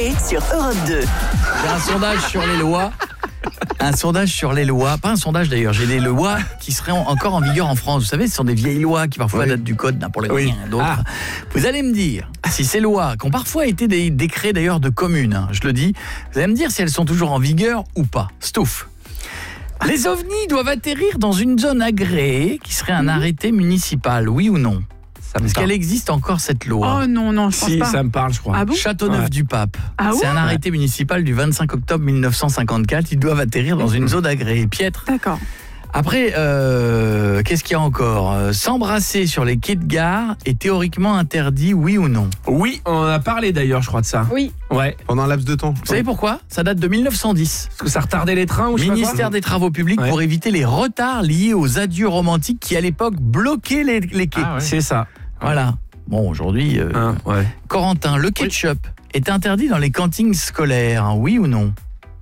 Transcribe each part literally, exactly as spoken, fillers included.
Coé sur Europe deux. J'ai un sondage sur les lois. Un sondage sur les lois, pas un sondage d'ailleurs, j'ai des lois qui seraient en, encore en vigueur en France. Vous savez, ce sont des vieilles lois qui parfois oui. datent du code Napoléon oui. et d'autres. Ah. Vous allez me dire si ces lois, qui ont parfois été des décrets d'ailleurs de communes, hein, je le dis, vous allez me dire si elles sont toujours en vigueur ou pas. Stouff. Les ovnis doivent atterrir dans une zone agréée qui serait un mmh. arrêté municipal, oui ou non? Est-ce qu'elle existe encore cette loi? Oh non, non, je pense si, pas. Si, ça me parle, je crois. Ah bon? Châteauneuf-du-Pape. Ah C'est ouais un arrêté municipal du vingt-cinq octobre mille neuf cent cinquante-quatre. Ils doivent atterrir dans une zone agréée. Pietre. D'accord. Après, euh, qu'est-ce qu'il y a encore? S'embrasser sur les quais de gare est théoriquement interdit, oui ou non? Oui, on en a parlé d'ailleurs, je crois, de ça. Oui. Ouais. Pendant un laps de temps. Vous savez pourquoi? Ça date de mille neuf cent dix. Parce que ça retardait les trains ou je sais pas quoi. Ministère des Travaux Publics ouais. pour éviter les retards liés aux adieux romantiques qui, à l'époque, bloquaient les, les quais. Ah ouais. C'est ça. Voilà. Bon, aujourd'hui, euh, hein, ouais. Corentin, le ketchup oui. est interdit dans les cantines scolaires, oui ou non?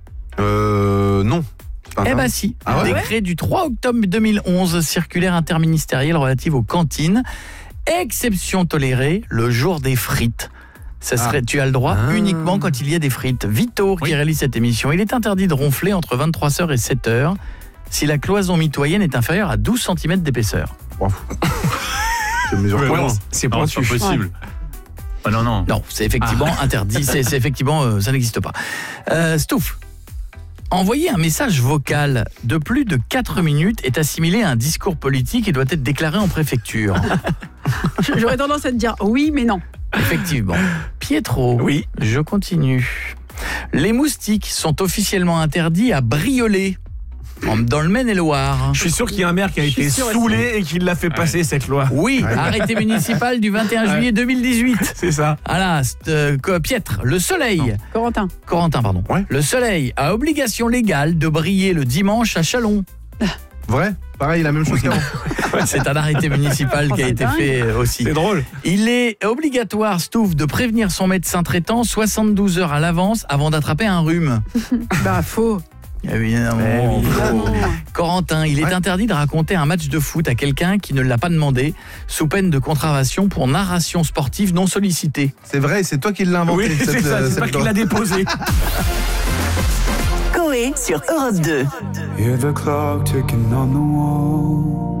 Euh, non. Eh ben si, ah ouais décret du trois octobre deux mille onze, circulaire interministérielle relative aux cantines, exception tolérée le jour des frites. Ça serait, ah. Tu as le droit ah. uniquement quand il y a des frites. Vito, oui. qui réalise cette émission, il est interdit de ronfler entre vingt-trois heures et sept heures si la cloison mitoyenne est inférieure à douze centimètres d'épaisseur. Wow. C'est mesure ouais, non, c'est pas possible. Ouais. Oh non, non. Non, c'est effectivement ah. interdit, c'est, c'est effectivement, euh, ça n'existe pas. Euh, Stouff. Envoyer un message vocal de plus de quatre minutes est assimilé à un discours politique et doit être déclaré en préfecture. J'aurais tendance à te dire oui, mais non. Effectivement. Pietro, oui. je continue. Les moustiques sont officiellement interdits à Brioler, dans le Maine-et-Loire. Je suis sûr qu'il y a un maire qui a été saoulé et qui l'a fait passer, ouais. cette loi. Oui, ouais. arrêté municipal du vingt et un juillet deux mille dix-huit. C'est ça. Voilà, euh, Pietre, le soleil. Non. Corentin. Corentin, pardon. Ouais. Le soleil a obligation légale de briller le dimanche à Châlons. Vrai? Pareil, la même chose qu'avant. C'est un arrêté municipal qui a été dingue. fait aussi. C'est drôle. Il est obligatoire, Stouff, de prévenir son médecin traitant soixante-douze heures à l'avance avant d'attraper un rhume. Bah, faux. Évidemment. Évidemment. Corentin, il est ouais. interdit de raconter un match de foot à quelqu'un qui ne l'a pas demandé, sous peine de contravention pour narration sportive non sollicitée. C'est vrai, c'est toi qui l'as inventé. Oui, cette, c'est ça, c'est pas qu'il l'a déposé. Coé sur Europe deux. Hear the clock ticking on the wall.